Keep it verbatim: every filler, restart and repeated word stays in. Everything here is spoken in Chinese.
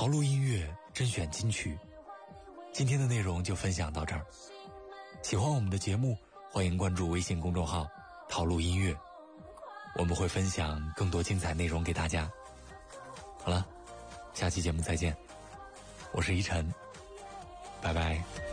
陶路音乐甄选金曲，今天的内容就分享到这儿。喜欢我们的节目，欢迎关注微信公众号陶路音乐，我们会分享更多精彩内容给大家。好了，下期节目再见，我是依晨，拜拜。